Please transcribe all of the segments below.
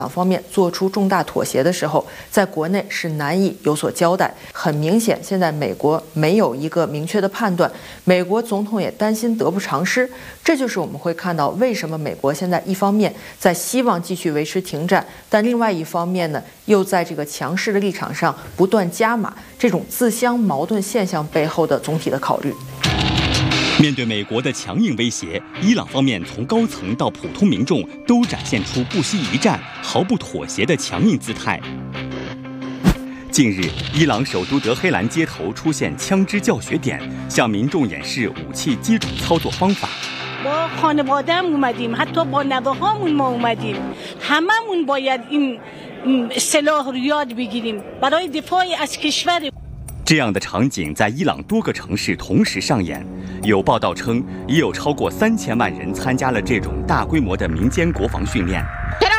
方面做出重大妥协的时候，在国内是难以有所交代。很明显，现在美国没有一个明确的判断，美国总统也担心得不偿失。这就是我们会看到为什么美国现在一方面在希望继续维持停战，但另外一方面呢，又在这个强势的立场上不断加码，这种自相矛盾现象背后的总体的考虑。 面对美国的强硬威胁，伊朗方面从高层到普通民众都展现出不惜一战、毫不妥协的强硬姿态。近日，伊朗首都德黑兰街头出现枪支教学点，向民众演示武器基础操作方法。 با خانواده‌ام اومدیم حتی با نوه‌هامون ما اومدیم هممون باید این سلاح رو یاد بگیریم برای دفاع از کشور。 这样的场景在伊朗多个城市同时上演。有报道称，已有超过3000万人参加了这种大规模的民间国防训练。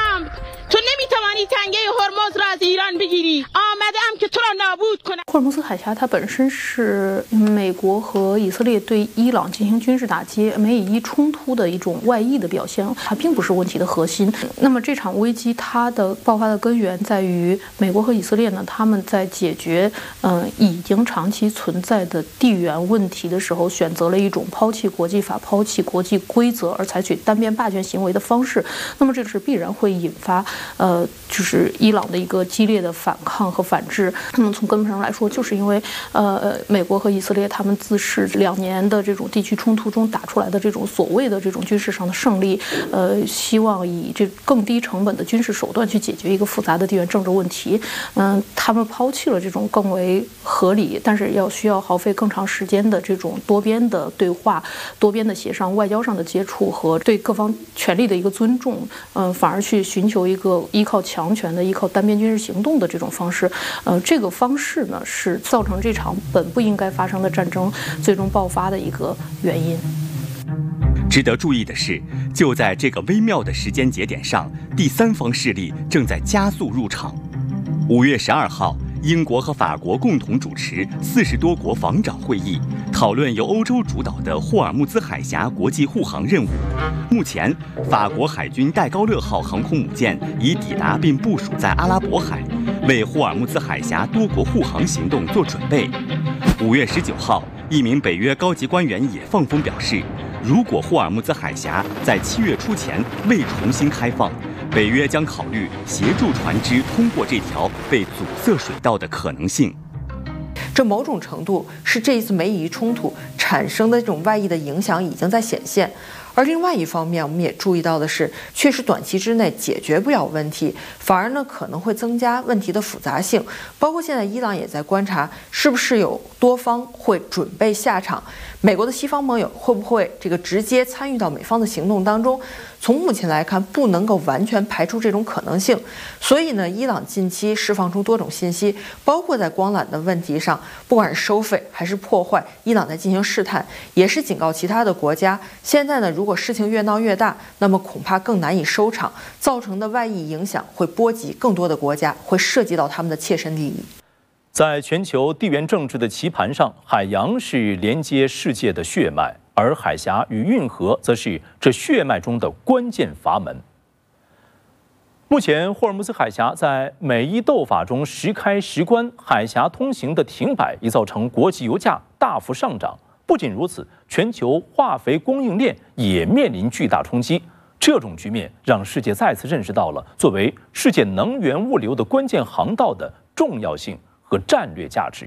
霍尔木兹海峡它本身是美国和以色列对伊朗进行军事打击、美以伊冲突的一种外溢的表现，它并不是问题的核心。那么这场危机它的爆发的根源在于美国和以色列呢，他们在解决已经长期存在的地缘问题的时候，选择了一种抛弃国际法、抛弃国际规则而采取单边霸权行为的方式。那么这是必然会引发就是伊朗的一个激烈的反抗和反制。那么从根本上来说，就是因为美国和以色列他们自恃2年的这种地区冲突中打出来的这种所谓的这种军事上的胜利，希望以这更低成本的军事手段去解决一个复杂的地缘政治问题。他们抛弃了这种更为合理，但是需要耗费更长时间的这种多边的对话、多边的协商、外交上的接触和对各方权力的一个尊重，反而去寻求一个依靠强权的、依靠单边军事行动的这种方式。这个方式呢，是造成这场本不应该发生的战争最终爆发的一个原因。 值得注意的是，就在这个微妙的时间节点上，第三方势力正在加速入场。5月12号，英国和法国共同主持40多国防长会议，讨论由欧洲主导的霍尔木兹海峡国际护航任务。目前，法国海军戴高乐号航空母舰已抵达并部署在阿拉伯海，为霍尔木兹海峡多国护航行动做准备。5月19号，一名北约高级官员也放风表示，如果霍尔木兹海峡在7月初前未重新开放，北约将考虑协助船只通过这条被阻塞水道的可能性。 这某种程度是这一次美以伊冲突产生的这种外溢的影响已经在显现。而另外一方面，我们也注意到的是，确实短期之内解决不了问题，反而呢可能会增加问题的复杂性。包括现在伊朗也在观察，是不是有多方会准备下场，美国的西方盟友会不会这个直接参与到美方的行动当中？从目前来看，不能够完全排除这种可能性。所以呢，伊朗近期释放出多种信息，包括在光缆的问题上，不管是收费还是破坏，伊朗在进行试探，也是警告其他的国家。现在呢，如果事情越闹越大，那么恐怕更难以收场，造成的外溢影响会波及更多的国家，会涉及到他们的切身利益。 在全球地缘政治的棋盘上，海洋是连接世界的血脉，而海峡与运河则是这血脉中的关键阀门。目前，霍尔木兹海峡在美伊斗法中时开时关，海峡通行的停摆已造成国际油价大幅上涨。不仅如此，全球化肥供应链也面临巨大冲击。这种局面让世界再次认识到了作为世界能源物流的关键航道的重要性和战略价值。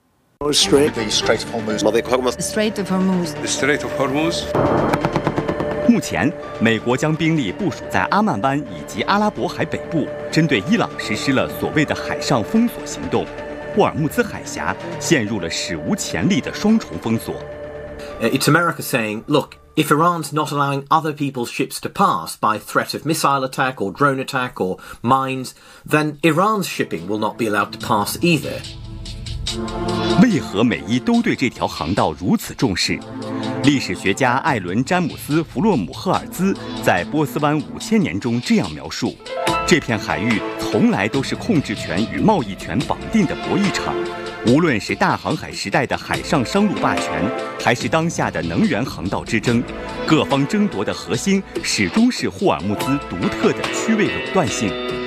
目前，美国将兵力部署在阿曼湾以及阿拉伯海北部，针对伊朗实施了所谓的海上封锁行动。霍尔木兹海峡陷入了史无前例的双重封锁。 It's America saying, look, if Iran's not allowing other people's ships to pass by threat of missile attack or drone attack or mines, then Iran's shipping will not be allowed to pass either. 为何美伊都对这条航道如此重视？历史学家艾伦·詹姆斯·弗洛姆赫尔兹在《波斯湾5000年》中这样描述：这片海域从来都是控制权与贸易权绑定的博弈场， 无论是大航海时代的海上商路霸权，还是当下的能源航道之争，各方争夺的核心始终是霍尔木兹独特的区位垄断性。